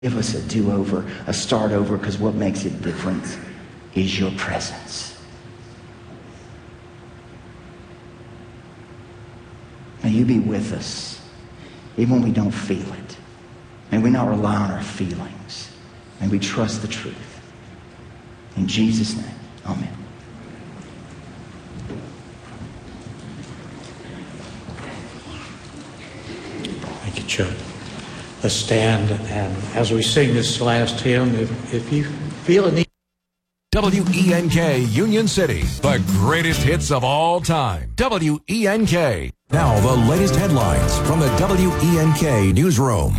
Give us a do-over, a start over, because what makes it different is your presence. May you be with us, even when we don't feel it. May we not rely on our feelings. May we trust the truth. In Jesus' name, amen. Thank you, Chuck. Let's stand, and as we sing this last hymn, if you feel a need. WENK Union City, the greatest hits of all time. WENK. Now the latest headlines from the WENK newsroom.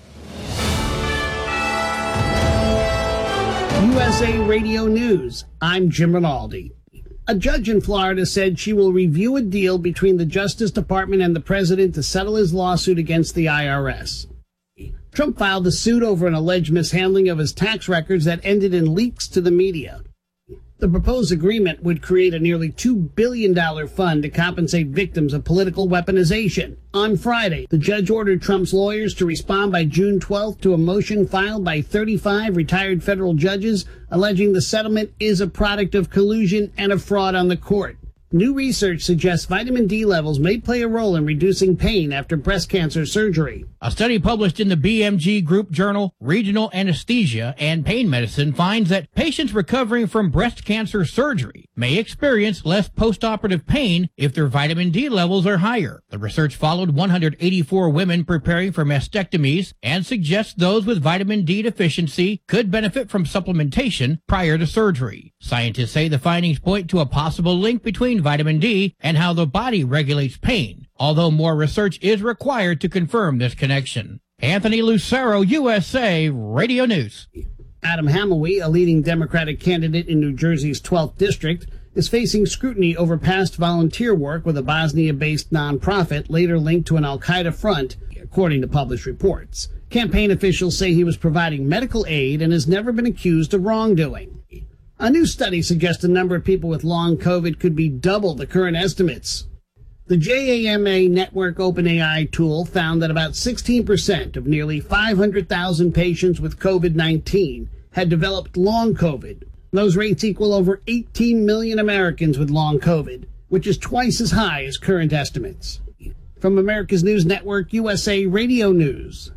USA Radio News. I'm Jim Rinaldi. A judge in Florida said she will review a deal between the Justice Department and the president to settle his lawsuit against the IRS. Trump filed a suit over an alleged mishandling of his tax records that ended in leaks to the media. The proposed agreement would create a nearly $2 billion fund to compensate victims of political weaponization. On Friday, the judge ordered Trump's lawyers to respond by June 12th to a motion filed by 35 retired federal judges alleging the settlement is a product of collusion and a fraud on the court. New research suggests vitamin D levels may play a role in reducing pain after breast cancer surgery. A study published in the BMG Group journal Regional Anesthesia and Pain Medicine finds that patients recovering from breast cancer surgery may experience less postoperative pain if their vitamin D levels are higher. The research followed 184 women preparing for mastectomies and suggests those with vitamin D deficiency could benefit from supplementation prior to surgery. Scientists say the findings point to a possible link between vitamin D and how the body regulates pain, although more research is required to confirm this connection. Anthony Lucero, USA Radio News. Adam Hamilwy, a leading Democratic candidate in New Jersey's 12th district, is facing scrutiny over past volunteer work with a Bosnia-based nonprofit later linked to an al-Qaeda front, according to published reports. Campaign officials say he was providing medical aid and has never been accused of wrongdoing. A new study suggests the number of people with long COVID could be double the current estimates. The JAMA Network OpenAI tool found that about 16% of nearly 500,000 patients with COVID-19 had developed long COVID. Those rates equal over 18 million Americans with long COVID, which is twice as high as current estimates. From America's News Network, USA Radio News.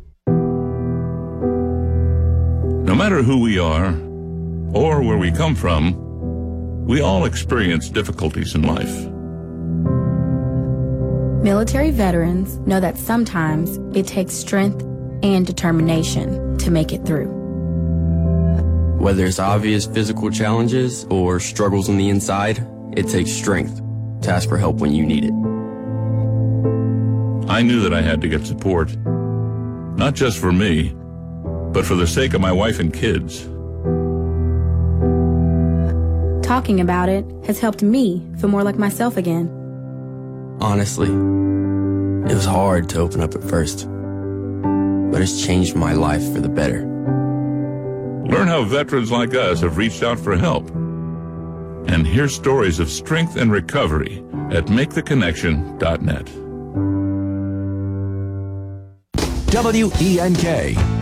No matter who we are, or where we come from, we all experience difficulties in life. Military veterans know that sometimes it takes strength and determination to make it through. Whether it's obvious physical challenges or struggles on the inside, it takes strength to ask for help when you need it. I knew that I had to get support, not just for me, but for the sake of my wife and kids. Talking about it has helped me feel more like myself again. Honestly, it was hard to open up at first, but it's changed my life for the better. Learn how veterans like us have reached out for help. And hear stories of strength and recovery at MakeTheConnection.net. WENK